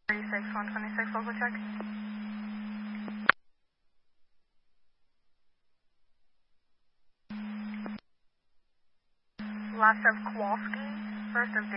36, 126, local check. Last of Kowalski, first of